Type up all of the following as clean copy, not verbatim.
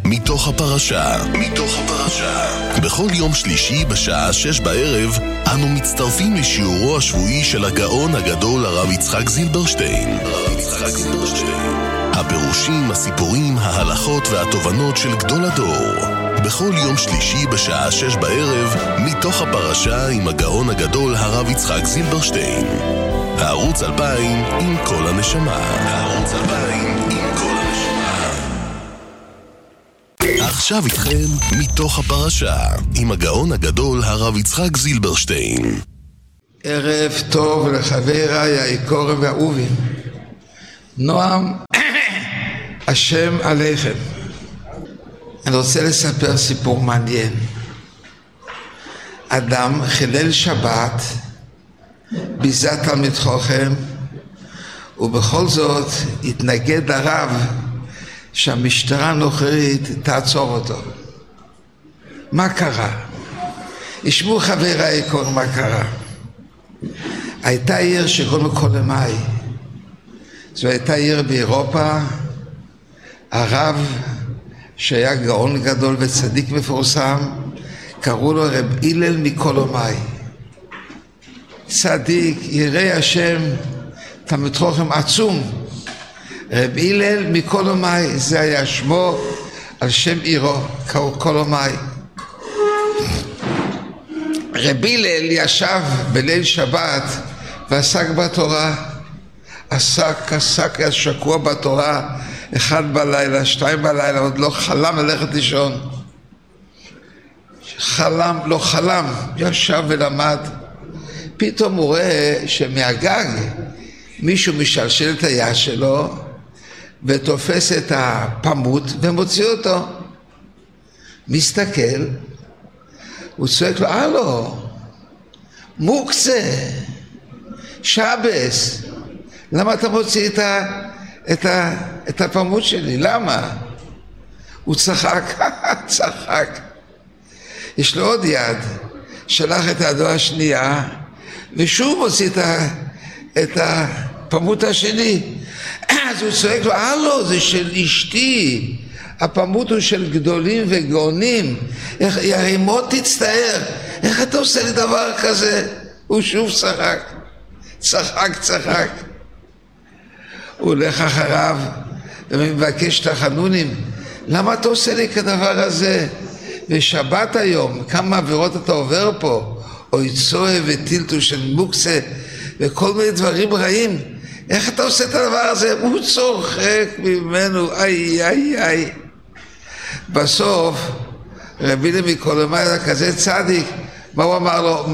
מתוך הפרשה. בכל יום שלישי בשעה 6 בערב אנו מצטרפים לשיעורו השבועי של הגאון הגדול הרב יצחק זילברשטיין. הפירושים, הסיפורים, ההלכות והתובנות של גדול הדור. בכל יום שלישי בשעה 6 בערב מתוך הפרשה עם הגאון הגדול הרב יצחק זילברשטיין. הערוץ 2000 עם כל הנשמה. עכשיו איתכם מתוך הפרשה עם הגאון הגדול הרב יצחק זילברשטיין. ערב טוב לחבריי היקרים והאהובים. נועם השם עליכם. אני רוצה לספר סיפור מעניין. אדם חילל שבת, ביזה תלמיד חכם, ובכל זאת התנגד לרב שהמשטרה הנוכרית תעצור אותו. מה קרה? ישמעו חבריי היקרים מה קרה. הייתה עיר שקוראים לה קולומאי. זו הייתה עיר באירופה. הרב שהיה גאון גדול וצדיק מפורסם, קראו לו רב הלל מקולומאי. צדיק, ירא השם, תלמיד חכם עצום. רב הלל מקולומאי, זה היה שמו על שם עירו, קולומאי. רב הלל ישב בליל שבת ועסק בתורה. עסק שקוע בתורה, 1 בלילה, 2 בלילה, עוד לא חלם ללכת לישון. לא חלם, ישב ולמד. פתאום הוא רואה שמהגג מישהו משלשל את היד שלו ותופס את הפמות ומוציא אותו. מסתכל, הוא צועק לו, הלו, מוקצה, שבס, למה אתה מוציא את הפמות שלי? למה? הוא צחק. יש לו עוד יד, שלח את הידו השנייה, ושוב מוציא את הפמות השני. אז הוא צועק לו, הלו, זה של אשתי, הפמות הוא של גדולים וגאונים, הרי מאוד תצטער, איך אתה עושה לי דבר כזה? הוא שוב צחק. הוא הולך אחריו ומבקש את החנונים, למה אתה עושה לי כדבר הזה? ושבת היום, כמה עבירות אתה עובר פה, אוי צועה וטילטו של מוקצה וכל מיני דברים רעים, איך אתה עושה את הדבר הזה? הוא צוחק ממנו, איי. בסוף רבי הלל מקולומאי היה כזה צדיק, מה הוא אמר לו?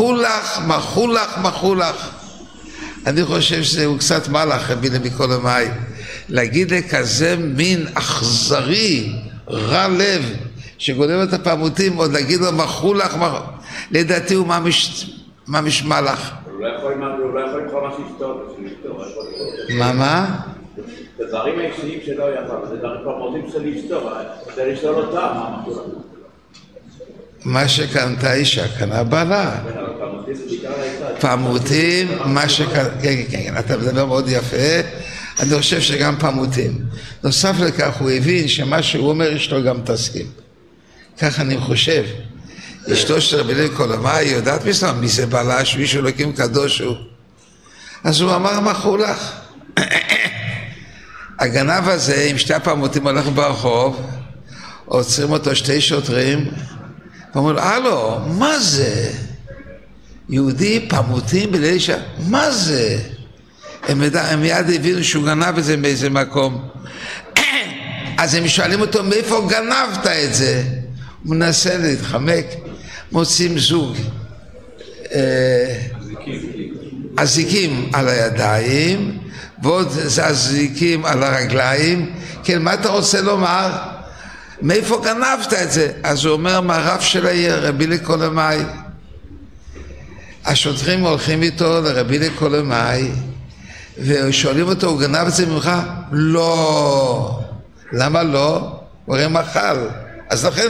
מחו לך. אני חושב שהוא קצת מלאך, רבי הלל מקולומאי, להגיד לכזה מין אכזרי, רע לב, שגונב את הפעמותים, עוד להגיד לו מחו לך, לדעתי הוא ממש מלאך. הוא לא יכול לקרוא מה שיפתור. מה? זה דברים האישיים שלא יכול, זה דברים פרמוטים של לפתור, זה לשאול אותם, מה מחו לך? מה שקנתה אישה, קנה בעלה. פעמותים, מה שקנתה, כן, אתה מדבר מאוד יפה, אני חושב שגם פעמותים. נוסף לכך הוא הבין שמה שהוא אומר אשתו גם תסכים. כך אני חושב. אשתו של רבי הלל מקולומאי יודעת מסוים מי זה בעלה, שמישהו אלוקים קדוש הוא. אז הוא אמר מחו לך. הגנב הזה עם 2 פעמותים הולך ברחוב, עוצרים אותו 2 שוטרים, ואומרים לו, הלו, מה זה? יהודי פעמותים בליל שבת, מה זה? הם מיד הבינו שהוא גנב את זה באיזה מקום. אז הם שואלים אותו, מאיפה גנבת את זה? הוא מנסה להתחמק, מוצאים זוג אזיקים על הידיים, ועוד אזיקים על הרגליים. כן, מה אתה רוצה לומר? מאיפה גנבת את זה? אז הוא אומר, מהרב של העיר, רבי הלל מקולומאי. השוטרים הולכים איתו לרבי הלל מקולומאי, ושואלים אותו, הוא גנב את זה ממך? לא. למה לא? הוא הרי מחל. אז לכן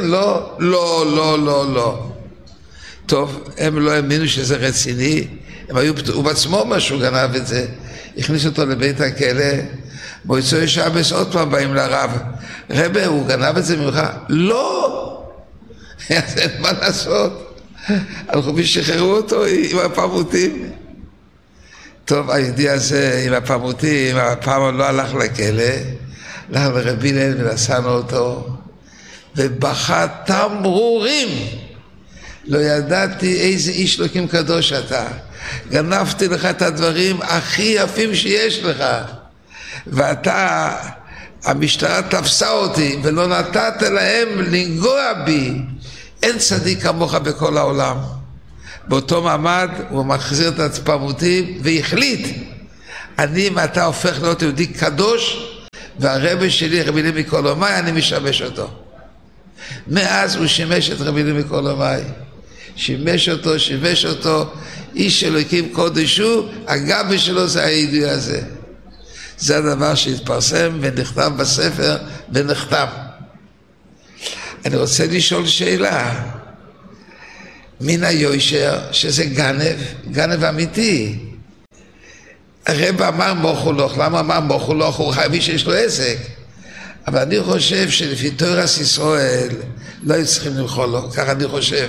לא. טוב, הם לא האמינו שזה רציני, הוא בעצמו אומר שהוא גנב את זה, הכניס אותו לבית הכלא, מוצאי שבס עוד פעם באים לרב, רבי, הוא גנב את זה ממך? לא! אז אין מה לעשות. הלכו ושחררו אותו עם הפעמותים. טוב, היהודי הזה עם הפעמותים, הפעם לא הלך לכלא, הלך לרבי הלל ונשאנו אותו, ובכה תמרורים. לא ידעתי איזה איש אלוקים קדוש אתה. גנבתי לך את הדברים הכי יפים שיש לך. ואתה, המשטרה תפסה אותי ולא נתת להם לנגוע בי. אין צדיק כמוך בכל העולם. באותו מעמד הוא מחזיר את הפעמותים והחליט, אני אם אתה הופך להיות יהודי קדוש, והרבי שלי רבי אליהו מקולומי, אני משמש אותו. מאז הוא שימש את רבי אליהו מקולומי, שימש אותו, איש אלוקים קודש הוא, הגבי שלו זה היהודי הזה. זה הדבר שהתפרסם ונכתב בספר ונחתם. אני רוצה לשאול שאלה, מן היושר שזה גנב אמיתי. הרב אמר מוחולוך, למה אמר מוחולוך? הוא חייב שיש לו עסק. אבל אני חושב שלפי תורת ישראל לא היו צריכים למחול לו, ככה אני חושב.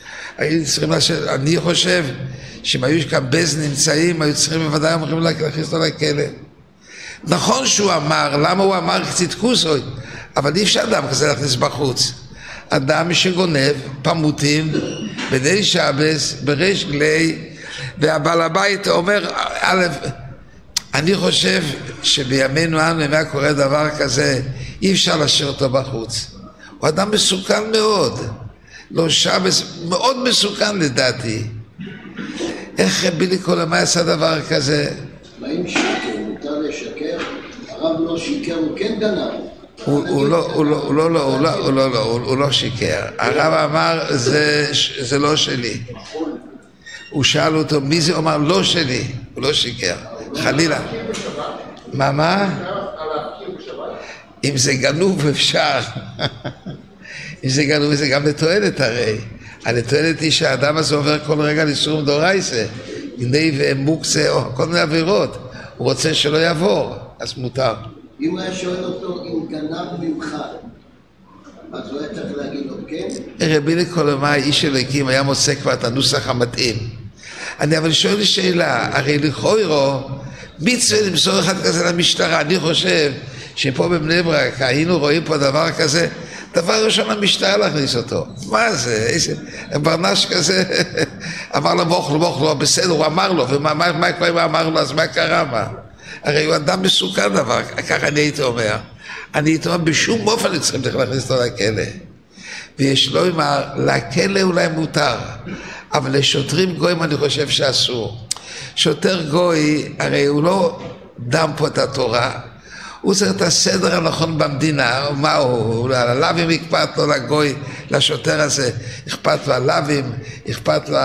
אני חושב שאם היו כאן בז נמצאים, היו צריכים בוודאי אומרים להכניס לו לכלא. נכון שהוא אמר, למה הוא אמר קצת כוסוי? אבל אי אפשר אדם כזה להכניס בחוץ. אדם שגונב פמותים בדי שבס, בריש גלי, והבעל הבית אומר, אני חושב שבימינו אנו, אם היה קורה דבר כזה, אי אפשר להשאיר אותו בחוץ. הוא אדם מסוכן מאוד. לא שבס, מאוד מסוכן לדעתי. איך רבי לקולומי עשה דבר כזה? מה אם שקר? מותר לשקר? הרב לא שיקר, הוא כן גנב. הוא לא שיקר. הרב אמר, זה לא שלי. הוא שאל אותו, מי זה? הוא אמר, לא שלי. הוא לא שיקר. חלילה. מה? אם זה גנוב אפשר. אם זה גנוב זה גם לתועלת הרי. התועלת היא שהאדם הזה עובר כל רגע לסום דורייסה. גנב ומוקצה או כל מיני עבירות. הוא רוצה שלא יעבור, אז מותר. אם הוא היה שואל אותו אם גנב ממך, אז הוא היה צריך להגיד לו כן? רבי לקולומי, איש אלוקים, היה מוצא כבר את הנוסח המתאים. אני אבל שואל שאלה, הרי לכאורה, מצווה למסור אחד כזה למשטרה. אני חושב שפה בבני ברק היינו רואים פה דבר כזה, דבר ראשון המשטרה להכניס אותו. מה זה? איזה ברנש כזה, אמר לו מוך לו, בסדר, הוא אמר לו, ומה כבר אמר לו, אז מה קרה מה? הרי הוא אדם מסוכן דבר, ככה אני הייתי אומר. אני הייתי אומר, בשום אופן צריכים להכניס אותו לכלא. ויש לו אמר, לכלא אולי מותר, אבל לשוטרים גויים אני חושב שאסור. שוטר גוי, הרי הוא לא דם פה את התורה, הוא צריך את הסדר הנכון במדינה. מה הוא? הלווים אכפת לו לגוי, לשוטר הזה, אכפת לו הלווים, אכפת לו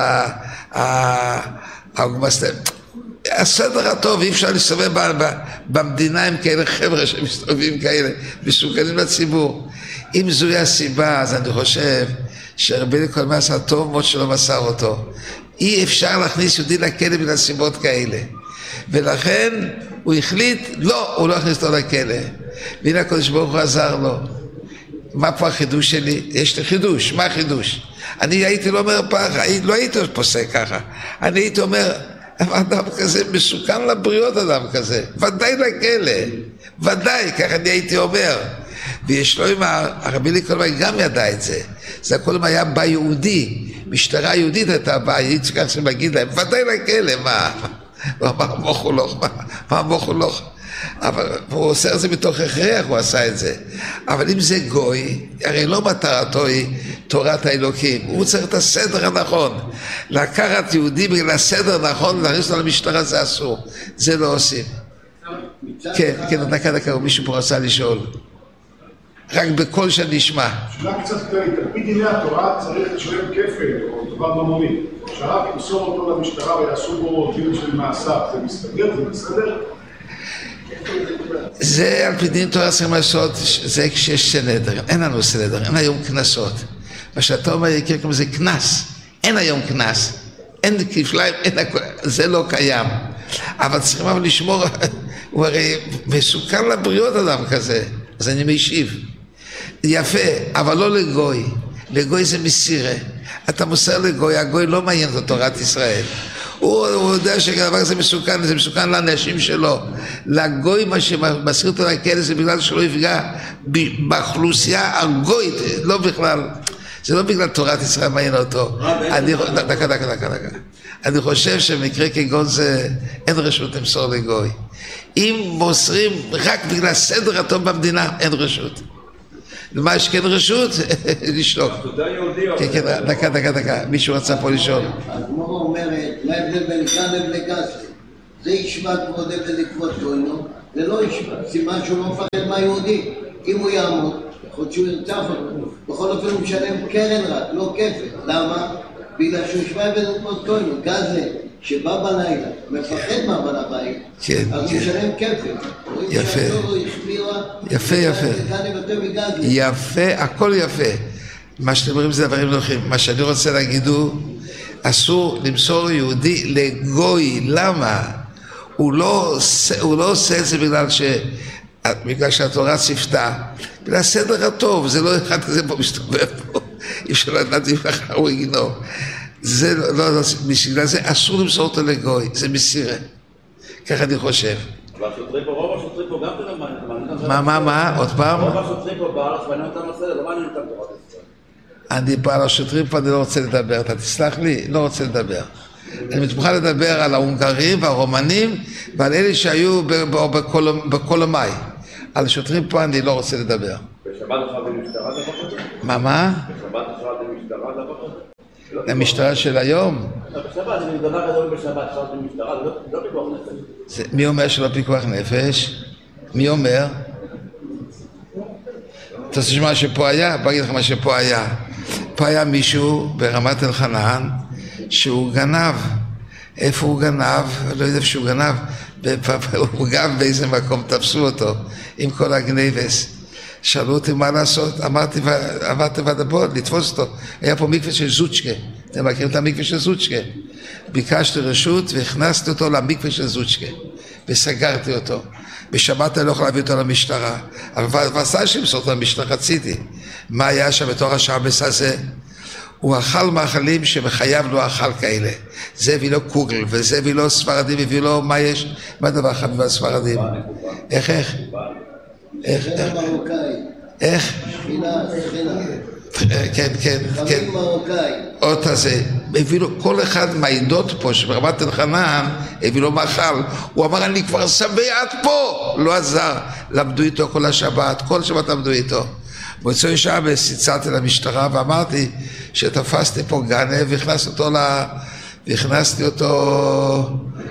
הסדר הטוב. אי אפשר להסתובב במדינה עם כאלה חבר'ה שמסתובבים כאלה, מסוכנים לציבור. אם זוהי הסיבה, אז אני חושב שרבי לקולומי עשה טוב מאוד שלא מסר אותו. אי אפשר להכניס יהודי לכלא בגלל הסיבות כאלה. ולכן הוא החליט, לא, הוא לא הכניס אותו לכלא. והנה הקדוש ברוך הוא עזר לו. מה פה החידוש שלי? יש לי חידוש. מה החידוש? אני הייתי לא אומר פחה, לא הייתי פוסק ככה. אני הייתי אומר, אדם כזה מסוכן לבריות, אדם כזה. ודאי לכלא. ודאי, ככה אני הייתי אומר. ויש לו עם הרבי לקולומי גם ידע את זה. זה הכל היה בא יהודי. משטרה יהודית הייתה באה, הייתי צריכים להגיד להם, ודאי לכלא, מה? הוא אמר מוכו לוך. אבל הוא עושה את זה מתוך הכרח, הוא עשה את זה. אבל אם זה גוי, הרי לא מטרתו היא תורת האלוקים. הוא צריך את הסדר הנכון. לקחת יהודי בגלל הסדר הנכון, להכניס לו למשטרה זה אסור. זה לא עושים. כן, דקה, מישהו פה רצה לשאול. רק בכל שנשמע. שאלה קצת כללית, על פי דיני התורה צריך לשלם כפל או דבר ממוני. שהרב ימסור אותו למשטרה ויעשו בו דין של מאסר, זה מסתדר, זה בסדר? זה על פי דין תורה צריכים לעשות, זה כשיש סנהדרין, אין לנו סנהדרין, אין היום כנסות. מה שאתה אומר יקר כמו זה כנס, אין היום כנס, אין כפליים, זה לא קיים. אבל צריכים אבל לשמור, הוא הרי מסוכן לבריות אדם כזה, אז אני משיב. יפה, אבל לא לגוי. לגוי זה מסירה. אתה מוסר לגוי, הגוי לא מעניין את תורת ישראל. הוא יודע שהדבר הזה מסוכן, זה מסוכן לאנשים שלו. לגוי מה שמסיר אותו לכלא זה בגלל שלא יפגע באוכלוסייה הגוית, לא בכלל. זה לא בגלל תורת ישראל מעניין אותו. דקה. אני חושב שמקרה כגון זה אין רשות למסור לגוי. אם מוסרים רק בגלל סדר הטוב במדינה, אין רשות. למה יש כן רשות? לשלוק. כן, דקה. מישהו רצה פה לשאול. הגמרא אומרת, מה ההבדל בין גנב לגזל? זה ישבת ועודף ללכבוד כהנו, זה לא ישבת. סימן שהוא לא מפחד מהיהודי. אם הוא יעמוד, יכול להיות שהוא ירצח אותו. בכל אופן הוא משלם קרן רק, לא כפל. למה? בגלל שהוא ישבת ולכבוד כהנו. גזל שבא בלילה, מפחד מהבעל הבית, אז הוא משלם כפל. יפה, הכל יפה. מה שאתם אומרים זה דברים נוחים. מה שאני רוצה להגיד הוא, אסור למסור יהודי לגוי. למה? הוא לא עושה את זה בגלל שהתורה צפתה, בגלל הסדר הטוב. זה לא אחד כזה פה מסתובב פה, אי אפשר לדעת אם ככה הוא יגנוב. זה לא, בגלל זה אסור למסור אותו לגוי, זה מסירה. ככה אני חושב. אבל רוב השוטרים פה גם זה לא מעניין. מה? עוד פעם? רוב השוטרים פה בארץ מעניין אותם הסדר, לא מעניין אותם תורת ישראל. אני פה על השוטרים פה, אני לא רוצה לדבר, אתה תסלח לי? לא רוצה לדבר. אני מוכן לדבר על ההונגרים והרומנים ועל אלה שהיו בקולומאי. על השוטרים פה אני לא רוצה לדבר. בשבת אחר במשטרה דבר כזה? מה? בשבת אחר במשטרה דבר כזה? המשטרה של היום? בשבת, זה דבר גדול בשבת, אחר במשטרה, זה לא פיקוח נפש. מי אומר שלא פיקוח נפש? מי אומר? אתה רוצה לשמוע שפה היה? בוא אגיד לך מה שפה היה. פה היה מישהו ברמת אלחנן שהוא גנב. איפה הוא גנב? לא יודע איפה שהוא גנב. הוא גם באיזה מקום תפסו אותו עם כל הגניבס. שאלו אותי מה לעשות, אמרתי ועדבות, לתפוס אותו. היה פה מקווה של זוצ'קה, אתם מכירים את המקווה של זוצ'קה? ביקשתי רשות והכנסתי אותו למקווה של זוצ'קה, וסגרתי אותו. בשבת אני לא יכול להביא אותו למשטרה, אבל עשה שמסור אותו למשטרה, רציתי. מה היה שם בתור השעבס הזה? הוא אכל מאכלים שמחייב לו אכל כאלה. זה הביא לו קוגל, וזה הביא לו ספרדים, הביא לו מה יש? מה דבר חביב על ספרדים? איך? שכינה מרוקאי. איך? שכינה. כן. חביב מרוקאי. אות הזה. הביא לו כל אחד מהעדות פה, שברמת אלחנן, הביא לו מאכל. הוא אמר, אני כבר שבע עד פה. לא עזר. למדו איתו כל השבת, כל שבת למדו איתו. מוצאי שבס הצעתי למשטרה ואמרתי שתפסתי פה גנב והכנסתי אותו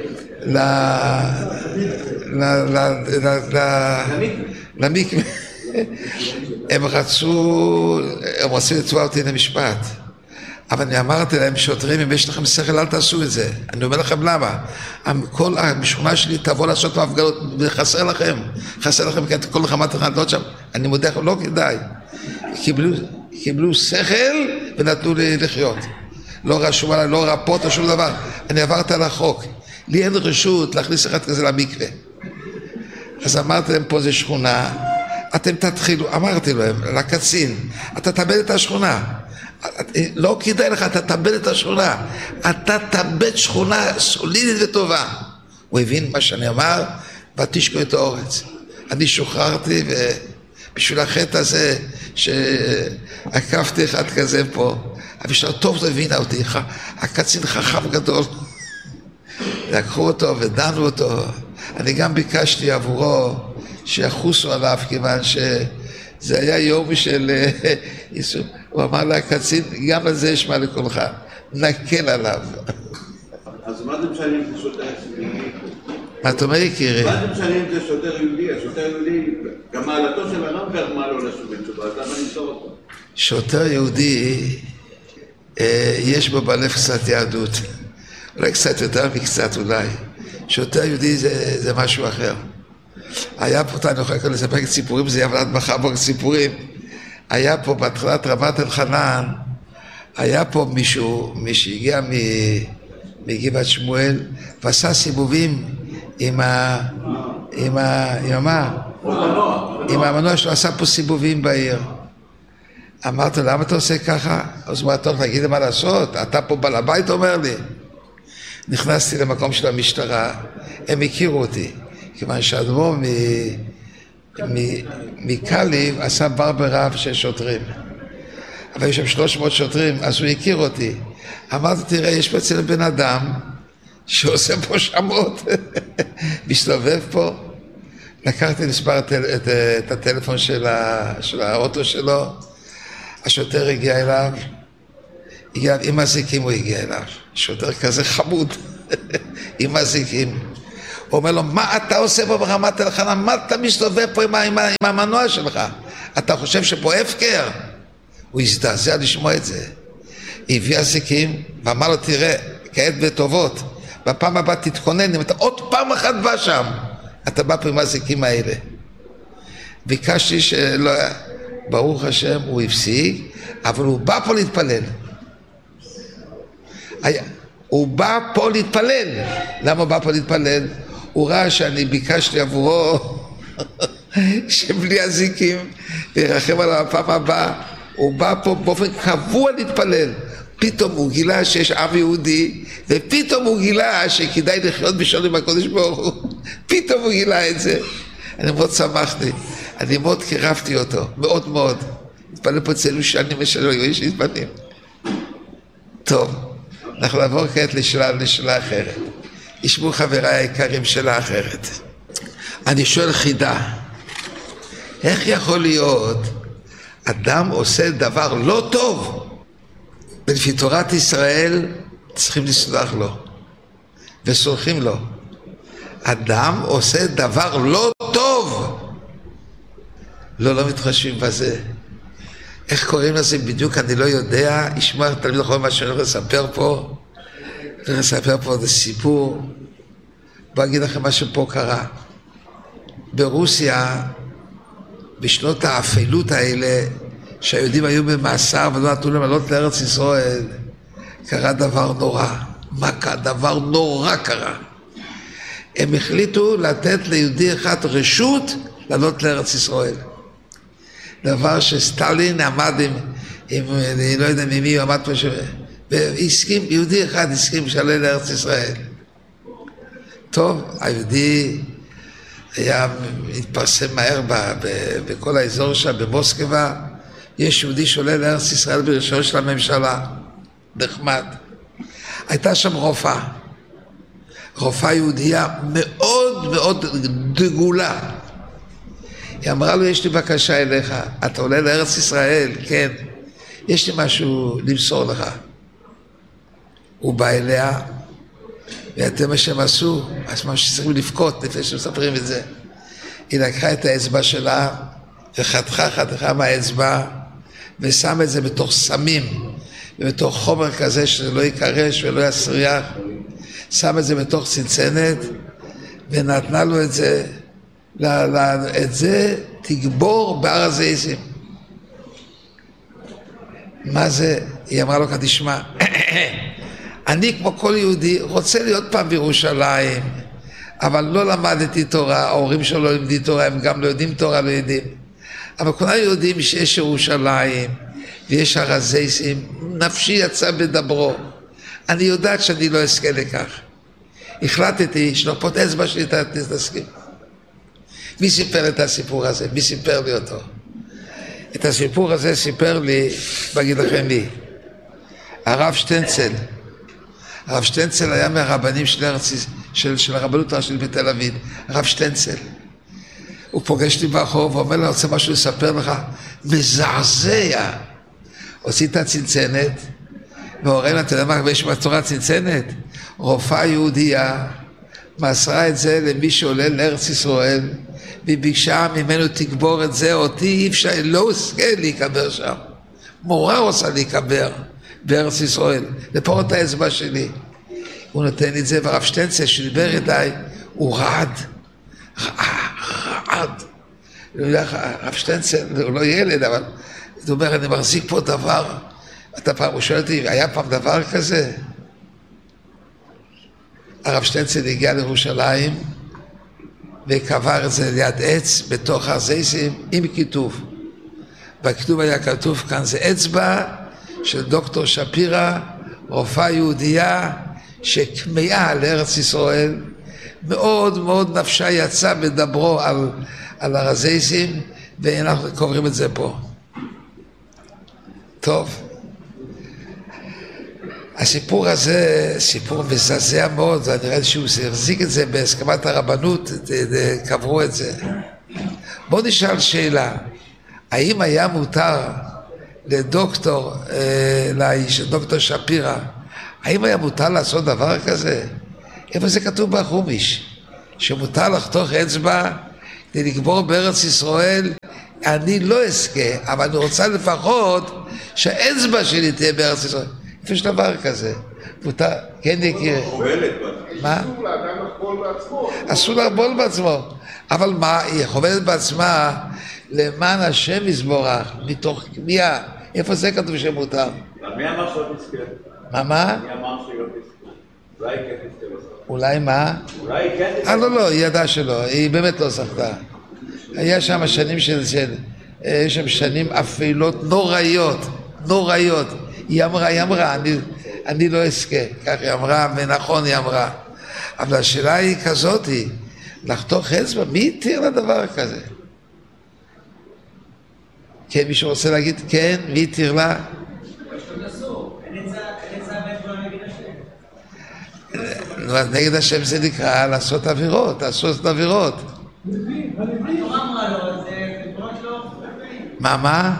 למקווה. הם רצו לתבוע אותי למשפט, אבל אני אמרתי להם, שוטרים, אם יש לכם שכל אל תעשו את זה. אני אומר לכם למה. כל המשכונה שלי תבוא לעשות מהפגנות, וחסר לכם כי כל רמת החנדות שם. אני מודה לכם, לא כדאי. קיבלו שכל ונתנו לי לחיות. לא רשום עליי, לא רפות או שום דבר. אני עברתי על החוק. לי אין רשות להכניס אחד כזה למקווה. אז אמרתי להם, פה זה שכונה, אתם תתחילו, אמרתי להם, לקצין, אתה תאבד את השכונה. לא כדאי לך, אתה תאבד את השכונה. אתה תאבד שכונה סולידית וטובה. הוא הבין מה שאני אמר, ותשקו את האורץ. אני שוחררתי, ובשביל החטא הזה, שעקפתי אחד כזה פה, המשטרה טוב הבינה אותי, הקצין חכם גדול. לקחו אותו ודנו אותו. אני גם ביקשתי עבורו שיחוסו עליו, כיוון שזה היה יום של איסור. הוא אמר לה, הקצין, גם על זה יש מה לכולך, נקל עליו. אז מה אתם משנים את השוטר יהודי? מה אתה אומר, יקירי? מה אתם משנים את השוטר יהודי? השוטר יהודי, גם מעלתו של הרב גרמה לו לשוב בתשובה, אז למה נמסור אותו? שוטר יהודי, יש בו בלב קצת יהדות. אולי קצת יותר מקצת אולי. שוטר יהודי זה משהו אחר. היה פה, אני יכול לספר סיפורים, זה יבלד מחר בו סיפורים. היה פה בתחילת רמת אלחנן, היה פה מישהו שהגיע מגבעת שמואל, ועשה סיבובים עם המנוע שלו, עשה פה סיבובים בעיר. אמרתי, למה אתה עושה ככה? אז הוא אמר, טוב, תגיד לי מה לעשות, אתה פה בעל הבית, אומר לי. נכנסתי למקום של המשטרה, הם הכירו אותי, כיוון שהאדמו"ר מקליב עשה בר ברב של שוטרים. אבל יש שם 300 שוטרים, אז הוא הכיר אותי. אמרתי, תראה, יש פה אצל בן אדם שעושה פה שמות, מסתובב פה. לקחתי את הטלפון של האוטו שלו, השוטר הגיע אליו, עם הזיקים הוא הגיע אליו, שוטר כזה חמוד, עם הזיקים. הוא אומר לו, מה אתה עושה פה ברמת אלחנן? מה אתה מסתובב פה עם המנוע שלך? אתה חושב שפה הפקר? הוא הזדעזע לשמוע את זה. הביא הזיקים ואמר לו, תראה, כעת בטובות, בפעם הבאה תתכונן, אם אתה עוד פעם אחת בא שם, אתה בא פה עם הזיקים האלה. ביקשתי שלא, ברוך השם, הוא הפסיק, אבל הוא בא פה להתפלל. הוא בא פה להתפלל. למה הוא בא פה להתפלל? הוא ראה שאני ביקשתי עבורו שבלי הזיקים ירחם עליו הפעם הבאה. הוא בא פה באופן קבוע להתפלל. פתאום הוא גילה שיש עם יהודי, ופתאום הוא גילה שכדאי לחיות בשלום עם הקודש ברוך הוא. פתאום הוא גילה את זה. אני מאוד שמחתי, אני מאוד קירבתי אותו, מאוד מאוד. התפלל פה אצלנו שנים ושלום, יש להתפנים. טוב, אנחנו נעבור כעת לשאלה אחרת. ישמעו חבריי היקרים שאלה אחרת. אני שואל חידה, איך יכול להיות אדם עושה דבר לא טוב, ולפי תורת ישראל צריכים לסלוח לו, וסולחים לו. אדם עושה דבר לא טוב, לא מתחשבים בזה. איך קוראים לזה בדיוק אני לא יודע. ישמע תלמיד חכם מה שאני הולך לספר פה. אני אספר פה עוד סיפור. בוא אגיד לכם מה שפה קרה. ברוסיה, בשנות האפלות האלה, שהיהודים היו במאסר ולא נתנו להם לעלות לארץ ישראל, קרה דבר נורא. מה קרה? דבר נורא קרה. הם החליטו לתת ליהודי אחד רשות לעלות לארץ ישראל. דבר שסטלין עמד עם אני לא יודע ממי הוא עמד פה, והסכים, יהודי אחד הסכים שעלה לארץ ישראל. טוב, היהודי היה התפרסם מהר בכל האזור שם, במוסקבה, יש יהודי שעולה לארץ ישראל בראשון של הממשלה, נחמד. הייתה שם רופאה יהודייה מאוד מאוד דגולה. היא אמרה לו, יש לי בקשה אליך, אתה עולה לארץ ישראל? כן, יש לי משהו למסור לך. הוא בא אליה, ואתם מה שהם עשו, אז מה שצריכים לבכות לפני שמספרים את זה. היא לקחה את האצבע שלה, וחתכה מהאצבע, ושם את זה בתוך סמים, ובתוך חומר כזה שזה לא יקרש ולא יסריח, שם את זה בתוך צנצנת, ונתנה לו את זה, את זה תגבור בהר הזיתים. מה זה? היא אמרה לו, תשמע, אני כמו כל יהודי רוצה להיות פעם בירושלים, אבל לא למדתי תורה, ההורים שלו לא למדי תורה, הם גם לא יודעים תורה, לא יודעים. אבל כולנו יודעים שיש ירושלים ויש הר הזיתים, נפשי יצא בדברו. אני יודעת שאני לא אזכה לכך. החלטתי שנופות אצבע שלי תסכים. מי סיפר את הסיפור הזה? מי סיפר לי אותו? את הסיפור הזה סיפר לי, בגיד לכם מי? הרב שטנצל. הרב שטנצל היה מהרבנים של הרבנות הראשית בתל אביב. הרב שטנצל. הוא פוגש לי ברחוב ואומר לי, אני רוצה משהו לספר לך. מזעזע. הוציא את הצנצנת, והוראה לה, אתה יודע מה, יש בתורה צנצנת? רופאה יהודייה מסרה את זה למי שעולה לארץ ישראל, והיא ביקשה ממנו תגבור את זה, אותי אי אפשר, לא אזכה להיקבר שם. מורה רוצה להיקבר בארץ ישראל, לפה את האצבע שלי. הוא נותן לי את זה, והרב שטנצל שדיבר אליי, הוא רעד. הרב שטנצל, הוא לא ילד, אבל הוא אומר, אני מחזיק פה דבר. הוא שואל אותי, היה פעם דבר כזה? הרב שטנצל הגיע לירושלים, וקבר את זה ליד עץ בתוך הרזייסים עם כיתוב. בכתוב היה כתוב כאן זה אצבע של דוקטור שפירא, רופאה יהודייה שכמהה לארץ ישראל, מאוד מאוד נפשה יצא בדברו על הרזייסים, ואנחנו קוראים את זה פה. טוב, הסיפור הזה סיפור מזעזע מאוד, זה נראה שהוא החזיק את זה בהסכמת הרבנות, קברו את זה. בוא נשאל שאלה, האם היה מותר לדוקטור, דוקטור שפירא, האם היה מותר לעשות דבר כזה? איפה זה כתוב בחומיש? שמותר לחתוך אצבע כדי לקבור בארץ ישראל? אני לא אזכה, אבל אני רוצה לפחות שהאצבע שלי תהיה בארץ ישראל. איפה יש דבר כזה? מותר, כן יקיר. מה? אסור לאדם לחבול בעצמו. אסור לחבול בעצמו. אבל מה, היא חובלת בעצמה למען השם יזבורך, מתוך כמיהה. איפה זה כתוב שמותר? מי אמר שלא תזכה? מה? מי אמר שלא תזכה? אולי כן תזכה בסוף. אולי מה? אולי כן תזכה. לא, היא ידעה שלא, היא באמת לא זכתה. היה שם שנים יש שם שנים אפלות נוראיות. היא אמרה, אני לא אזכה, כך היא אמרה, ונכון היא אמרה. אבל השאלה היא כזאת, לחתוך אצבע, מי יתיר לדבר כזה? כן, מישהו רוצה להגיד, כן, מי יתיר לה? נגד השם זה נקרא לעשות עבירות. מה?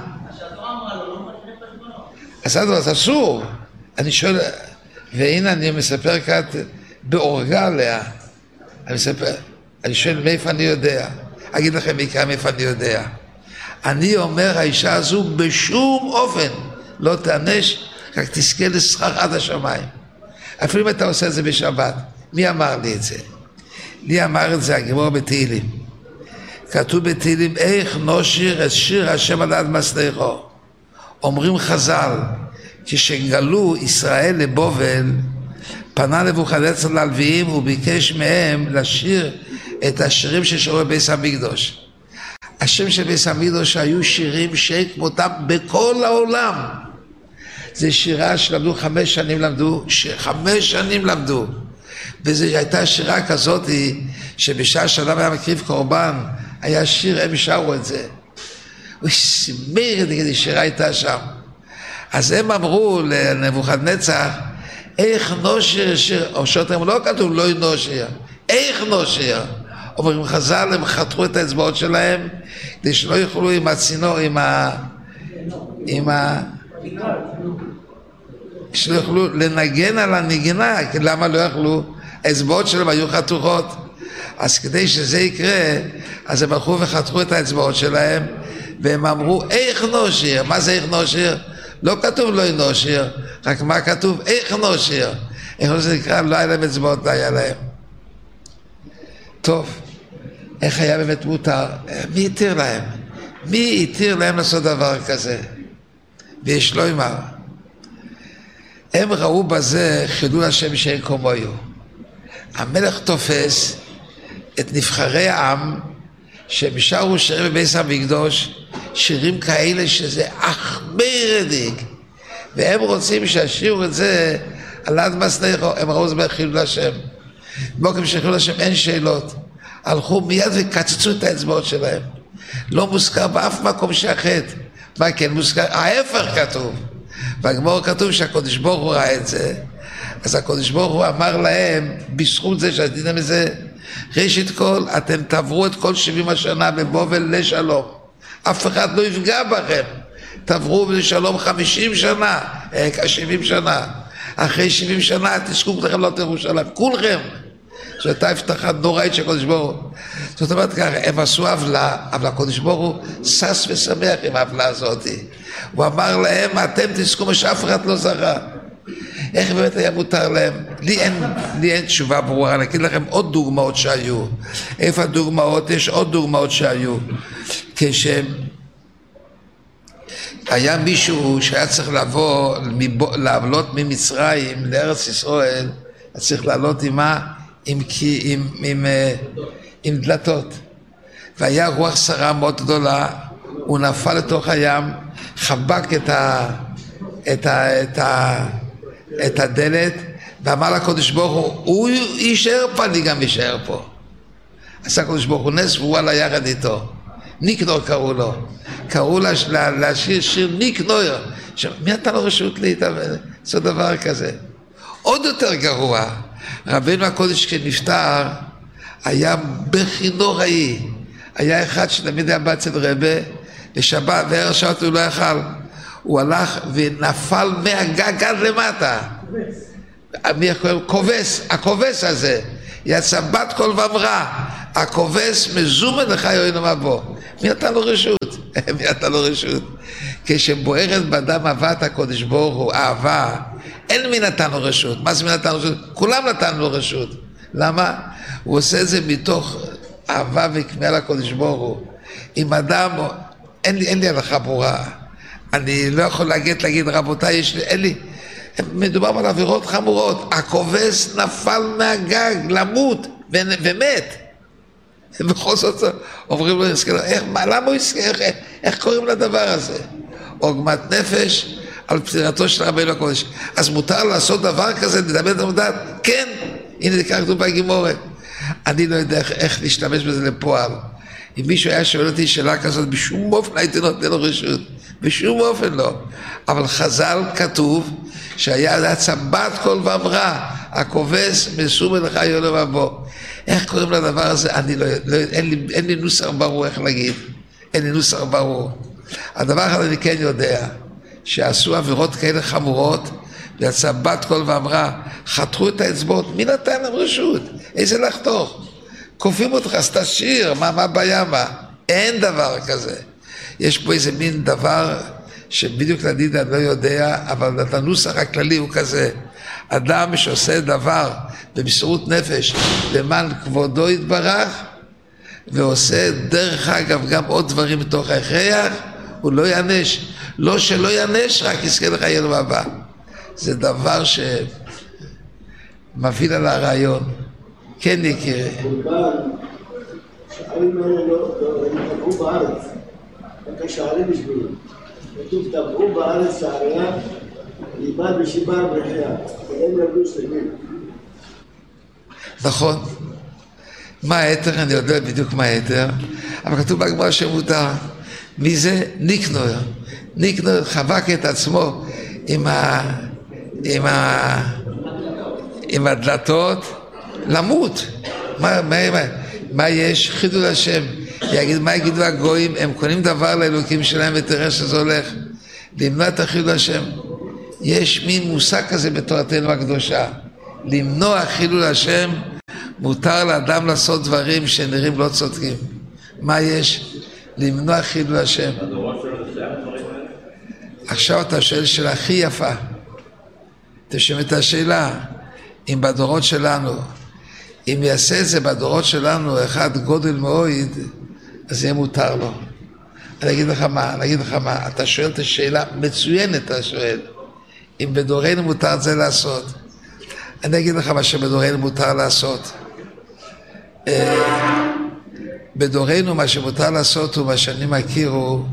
אז אסור. אני שואל, והנה אני מספר כאן באורגה עליה. אני שואל מאיפה אני יודע. אגיד לכם בעיקר מאיפה אני יודע. אני אומר, האישה הזו בשום אופן לא תענש, רק תזכה לשכר עד השמיים. אפילו אם אתה עושה את זה בשבת. מי אמר לי את זה? לי אמר את זה הגמרא בתהילים. כתוב בתהילים, איך נושיר את שיר השם על עד מסלחו. אומרים חז"ל, כשגלו ישראל לבבל, פנה נבוכדנצר ללוויים וביקש מהם לשיר את השירים ששרו בבית המקדש. השם של בית המקדש היו שירים שכמותם בכל העולם. זה שירה שלמדו 5 שנים למדו, 5 שנים למדו. וזו הייתה שירה כזאת שבשעה שאדם היה מקריב קורבן, היה שיר, הם שרו את זה. מרד נגד שירה הייתה שם. אז הם אמרו לנבוכדנצר, איך נושיר שיר, או שאתם לא כתוב לא נושיר, איך נושיר? אומרים חז"ל, הם חתכו את האצבעות שלהם, כדי שלא יוכלו עם הצינור, שלא יוכלו לנגן על הנגינה, למה לא יכלו? האצבעות שלהם היו חתוכות. אז כדי שזה יקרה, אז הם הלכו וחתכו את האצבעות שלהם, והם אמרו, איך נושיר? מה זה איך נושיר? לא כתוב לא נושיר, רק מה כתוב? איך נושיר? איך זה נקרא? לא היה להם אצבעות, לא היה להם. טוב, איך היה באמת מותר? מי יתיר להם? מי יתיר להם לעשות דבר כזה? ויש לא אמר. הם ראו בזה חילול השם שאין כמוהו. המלך תופס את נבחרי העם שהם שרו שירים בבית המקדש, שירים כאלה שזה מרדיק, והם רוצים שישירו את זה על עד מסלחו. הם ראו את זה בחילול השם. במקום של חילול השם אין שאלות. הלכו מיד וקצצו את האצבעות שלהם. לא מוזכר באף מקום שהחטא. מה כן מוזכר? ההפך כתוב. בגמרא כתוב שהקדוש ברוך הוא ראה את זה. אז הקדוש ברוך הוא אמר להם, בזכות זה שעשיתם את זה, ראשית כל, אתם תעברו את כל 70 השנה בבבל לשלום. אף אחד לא יפגע בכם. תעברו לשלום 50 שנה, 70 שנה. אחרי 70 שנה תזכו לכם לא ירושלים. כולכם. זו הייתה הבטחה נוראית של הקדוש ברוך הוא. זאת אומרת ככה, הם עשו עוולה, אבל הקדוש ברוך הוא שש ושמח עם העוולה הזאת. הוא אמר להם, אתם תזכו מה שאף אחד לא זכה. איך באמת היה מותר להם? לי אין תשובה ברורה, אני אגיד לכם עוד דוגמאות שהיו. איפה הדוגמאות? יש עוד דוגמאות שהיו. היה מישהו שהיה צריך לעלות ממצרים לארץ ישראל, היה צריך לעלות עם עם דלתות. והיה רוח סערה מאוד גדולה, הוא נפל לתוך הים, חבק את הדלת, ואמר לקדוש ברוך הוא יישאר פה, אני גם יישאר פה. עשה הקדוש ברוך הוא נס והוא עלה יחד איתו. ניקנור קראו לשיר שיר ניקנור. מי נתן לו רשות לעשות דבר כזה? עוד יותר גרוע, רבנו הקודש כשנפטר, היה בכי נוראי. היה אחד שתמיד היה בא אצל רבה, לשבת וערב שבת הוא לא יכל. הוא הלך ונפל מהגג עד למטה. הכובס הזה, יצא בת קול ואמרה, הכובס מזומן לך יוין מבוא. מי נתן לו רשות? מי נתן לו רשות? כשבוערת בדם אהבת הקודש ברוך הוא, אהבה, אין מי נתן לו רשות. מה זה מי נתן לו רשות? כולם נתן לו רשות. למה? הוא עושה את זה מתוך אהבה וכמיהה לקודש ברוך הוא. אם אדם, אין לי הלכה ברורה. אני לא יכול להגיד רבותיי, אין לי, מדובר על עבירות חמורות. הכובס נפל מהגג, למות, ומת. בכל זאת אומרים לו, למה הוא יזכר? איך קוראים לדבר הזה? עוגמת נפש על פטירתו של רבנו הקודש. אז מותר לעשות דבר כזה, לדבר את המודעת? כן, הנה זה כתוב בגימורת. אני לא יודע איך להשתמש בזה לפועל. אם מישהו היה שואל אותי שאלה כזאת, בשום אופן הייתי נותן לו רשות. בשום אופן לא. אבל חז"ל כתוב שהיה צבת קול ואמרה, הכובס מסומן לך יוין מבוא. איך קוראים לדבר הזה? אין לי נוסח ברור איך להגיד. אין לי נוסח ברור. הדבר הזה אני כן יודע, שעשו עבירות כאלה חמורות, ויצא בת קול ואמרה, חתכו את האצבעות, מי נתן להם רשות? איזה לחתוך? כופים אותך, אז תשאיר, מה הבעיה מה? אין דבר כזה. יש פה איזה מין דבר שבדיוק לדיד אני לא יודע, אבל את הנוסח הכללי הוא כזה. אדם שעושה דבר במסירות נפש למען כבודו יתברך, ועושה דרך אגב גם עוד דברים מתוך ההכרח, הוא לא יענש. לא שלא יענש, רק יזכה לך יום הבא. זה דבר שמפעיל על הרעיון. כן יקירי. שערים האלה לא טבעו בארץ, רק השערים בשבילו. כתוב טבעו בארץ שעריה, ליבד ושיבר בחייה, והם רבו שלמים. נכון. מה היתר? אני יודע בדיוק מה היתר, אבל כתוב בגמרא שמותר. מי זה? ניקנור. ניקנור חבק את עצמו עם הדלתות למות. מה יש? חידול השם. מה יגידו הגויים? הם קונים דבר לאלוקים שלהם ותראה שזה הולך. למנוע את חילול השם. יש מין מושג כזה בתורתנו הקדושה. למנוע חילול השם, מותר לאדם לעשות דברים שנראים לא צודקים. מה יש? למנוע חילול השם. עכשיו אתה שואל שאלה הכי יפה. תשמע את השאלה, אם בדורות שלנו, אם יעשה את זה בדורות שלנו אחד גודל מאוד, אז יהיה מותר לו. אני אגיד לך מה, אתה שואל את השאלה מצוינת, אתה שואל. אם בדורנו מותר את זה לעשות. אני אגיד לך מה שבדורנו מותר לעשות. בדורנו מה שמותר לעשות הוא מה שאני מכיר הוא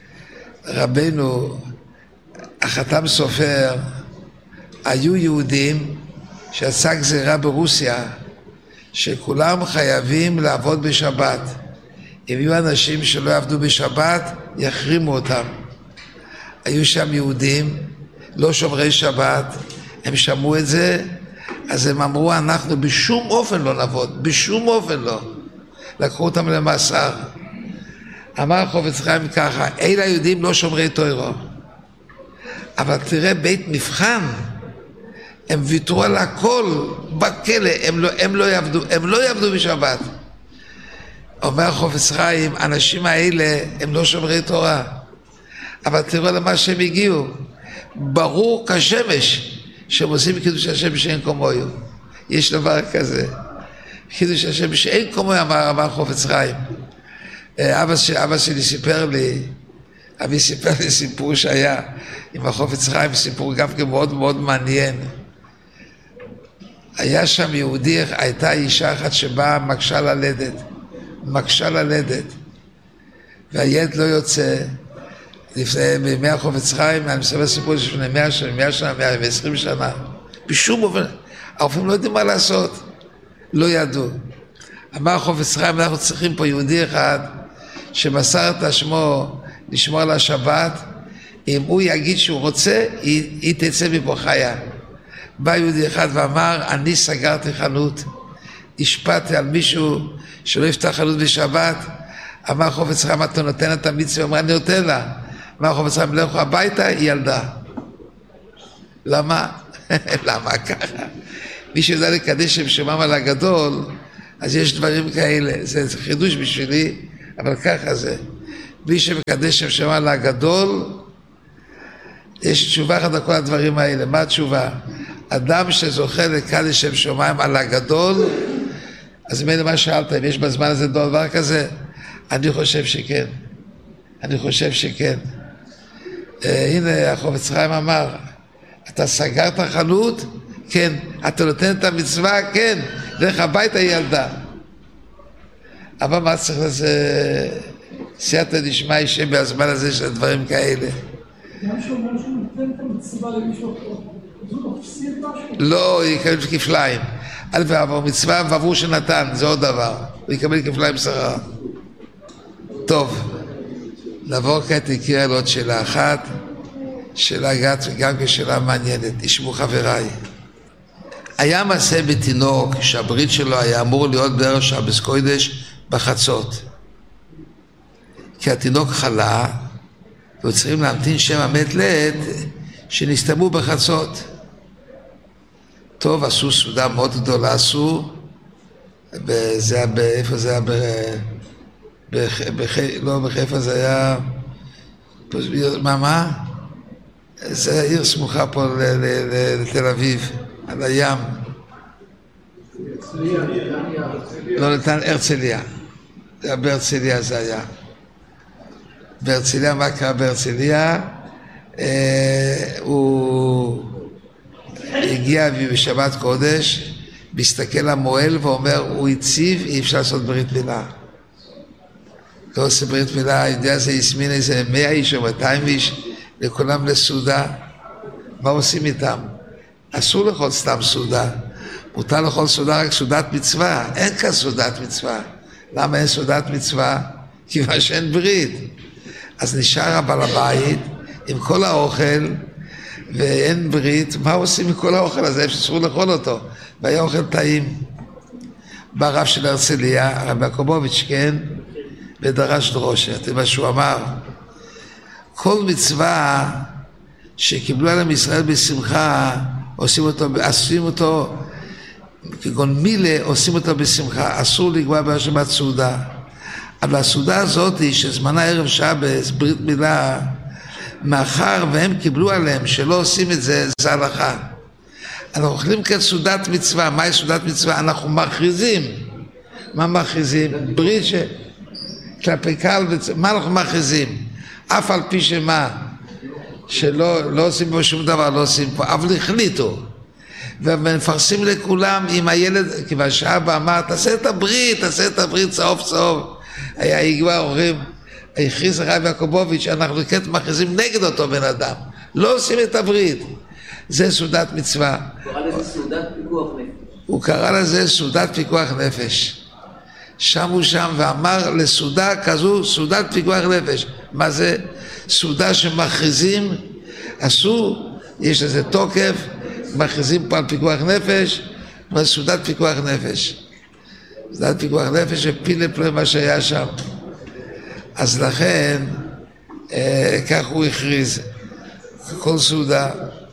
רבנו החתם סופר. היו יהודים שעשה גזירה ברוסיה שכולם חייבים לעבוד בשבת. אם יהיו אנשים שלא יעבדו בשבת יחרימו אותם. היו שם יהודים לא שומרי שבת, הם שמעו את זה, אז הם אמרו אנחנו בשום אופן לא נעבוד, בשום אופן לא. לקחו אותם למאסר. אמר חפץ חיים ככה, אלה היהודים לא שומרי תורה. אבל תראה בית מבחן, הם ויתרו על הכל בכלא, הם לא יעבדו בשבת. אומר חפץ חיים, האנשים האלה הם לא שומרי תורה. אבל תראו למה שהם הגיעו. ברור כשמש שהם עושים קידוש השם שאין כמוהו. יש דבר כזה. קידוש השם שאין כמוהו, אמר חפץ חיים. אבא שלי סיפר לי, אבי סיפר לי סיפור שהיה עם החפץ חיים, סיפור גם כן מאוד מאוד מעניין. היה שם יהודי, הייתה אישה אחת שבאה מקשה ללדת. מקשה ללדת, והילד לא יוצא. בימי החופץ חיים, אני מספר סיפור לפני 100 שנה, 120 שנה. בשום אופן, הרופאים לא יודעים מה לעשות. לא ידעו. אמר החופץ חיים, אנחנו צריכים פה יהודי אחד, שמסר את שמו לשמור על השבת, אם הוא יגיד שהוא רוצה, היא תצא מפה חיה. בא יהודי אחד ואמר, אני סגרתי חנות, השפעתי על מישהו שלא יפתח חנות בשבת. אמר חופץ חיים, אתה נותן את המצווה? אמר, אני נותן לה. אמר חופץ חיים, לכו הביתה, היא ילדה. למה? למה ככה? מי שיודע לקדש שם שמם על הגדול, אז יש דברים כאלה. זה חידוש בשבילי, אבל ככה זה. מי שמקדש שם שמם על הגדול, יש תשובה אחת על כל הדברים האלה. מה התשובה? אדם שזוכה לקדש שם שמיים על הגדול, אז מילא מה שאלת, אם יש בזמן הזה דבר כזה? אני חושב שכן. אני חושב שכן. הנה החופץ חיים אמר, אתה סגרת חנות? כן. אתה נותן את המצווה? כן. לך הביתה ילדה. אבל מה צריך לזה סייעתא דשמיא שבזמן הזה של דברים כאלה? גם שאומר שהוא נותן את המצווה למישהו אחר, אז הוא מפסיד משהו? לא, הוא יקבל כפליים. אל ועבור מצווה ועבור שנתן, זה עוד דבר. הוא יקבל כפליים שכר. טוב, נעבור כעת לקרוא על עוד שאלה אחת, שאלה גת וגם כשאלה מעניינת. תשמעו חבריי. היה מעשה בתינוק שהברית שלו היה אמור להיות בערב שבס קודש בחצות. כי התינוק חלה, וצריכים להמתין שם המת לעת שנסתמו בחצות. טוב, עשו סעודה מאוד גדולה, עשו, זה היה איפה זה היה? לא בחיפה, זה היה, מה? זה היה עיר סמוכה פה לתל אביב, על הים. לא, נתן הרצליה. זה היה בהרצליה, זה היה. בהרצליה, מה קרה בהרצליה? הוא הגיע בשבת קודש, מסתכל המועל ואומר, הוא הציב, אי אפשר לעשות ברית מילה. לא עושה ברית מילה, יודע זה יסמין איזה 100 איש או 200 איש, לכולם לסעודה. מה עושים איתם? אסור לאכול סתם סעודה. מותר לאכול סעודה רק סעודת מצווה. אין כאן סעודת מצווה. למה אין סעודת מצווה? כיוון שאין ברית. אז נשאר הבעל הבית עם כל האוכל ואין ברית. מה עושים עם כל האוכל הזה? אפשר לאכול אותו. והיה אוכל טעים. בא רב של הרצליה, הרב יעקובוביץ', כן? ודרש דרושה. אתם מה שהוא אמר? כל מצווה שקיבלו עליהם ישראל בשמחה, עושים אותו, כגון מילה, עושים אותו בשמחה. אסור לקבוע בשבת סעודה. אבל הסעודה הזאת היא שזמנה ערב שבס, ברית מילה, מאחר והם קיבלו עליהם שלא עושים את זה, זה הלכה. אנחנו אוכלים כאן סעודת מצווה. מהי סעודת מצווה? אנחנו מכריזים. מה מכריזים? ברית כלפי קהל, מה אנחנו מכריזים? אף על פי שמה? שלא עושים פה שום דבר, לא עושים פה, אבל החליטו. ומפרסים לכולם עם הילד, כיוון שאבא אמר, תעשה את הברית, צהוב. היה כבר אומרים, הכריז הרב יעקובוביץ', אנחנו כן מכריזים נגד אותו בן אדם. לא עושים את הברית. זה סעודת מצווה. הוא קרא לזה סעודת פיקוח נפש. הוא קרא לזה סעודת פיקוח נפש. שם ואמר לסעודה כזו, סעודת פיקוח נפש. מה זה? סעודה שמכריזים, עשו, יש לזה תוקף, מכריזים פה על פיקוח נפש, סעודת פיקוח נפש. סעודת פיקוח נפש הפיל לפלא מה שהיה שם. אז לכן, כך הוא הכריז. כל סעודה.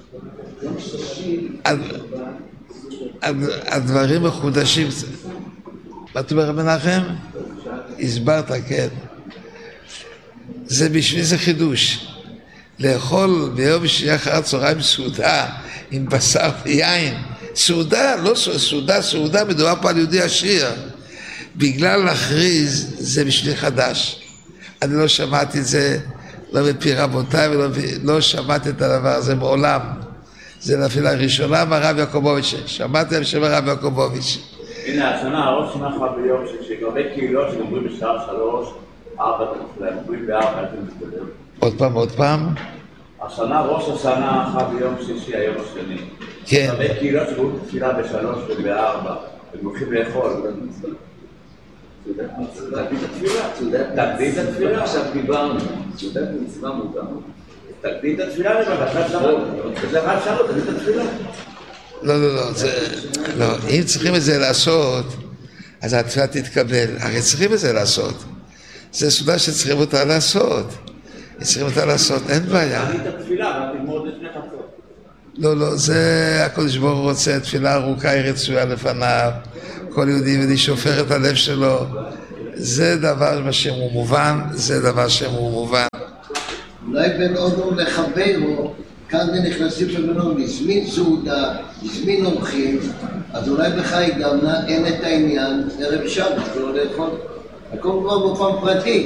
הדברים מחודשים. מה אתה אומר מנחם? הסברת, כן. זה בשביל זה חידוש. לאכול ביום שני אחר הצהריים סעודה עם בשר ויין. סעודה, לא סעודה, מדובר פה על יהודי עשיר. בגלל להכריז זה בשביל חדש. אני לא שמעתי את זה, לא בפי רבותיי, ולא שמעתי את הדבר הזה מעולם. זה נפילה ראשונה מהרב יעקובוביץ'. שמעתי על שם הרב יעקובוביץ'. הנה, השנה ראש שנה חל ביום שגרבי קהילות שגומרים בשעה 3, 4 תפילין, גומרים ב4, הייתם מסתדר. עוד פעם. השנה ראש השנה חל ביום שישי, היום השני. כן. גרבי קהילות שגומרים תפילה ב3 וב4, הם הולכים לאכול. תקדים את התפילה. תקדים את התפילה. עכשיו דיברנו. צודת מצווה מותר. תקדים את התפילה לבקשת שרות. זה רק שרות, תקדים את התפילה. לא, אם צריכים את זה לעשות, אז התפילה תתקבל. הרי צריכים את זה לעשות. זה סעודה שצריכים אותה לעשות. צריכים אותה לעשות, אין בעיה. תקדים את התפילה, רק תלמוד לפני חצות. לא, זה הקדוש ברוך הוא רוצה, תפילה ארוכה היא רצויה לפניו, כל יהודי יהודי שופך את הלב שלו, זה דבר שהוא מובן, זה דבר שהוא מובן. אולי בין אודו לחברו, כאן נכנסים לבנו, הזמין סעודה, הזמין אורחים, אז אולי בחי גם אין את העניין, ערב שבת, לא לאכול, הכל כבר בפעם פרטי.